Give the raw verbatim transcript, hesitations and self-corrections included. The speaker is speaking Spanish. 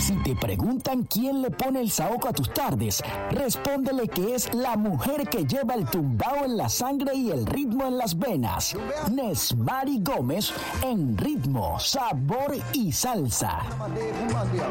Si te preguntan quién le pone el saoco a tus tardes, respóndele que es la mujer que lleva el tumbao en la sangre y el ritmo en las venas. Nesmari Gómez en Ritmo, Sabor y Salsa.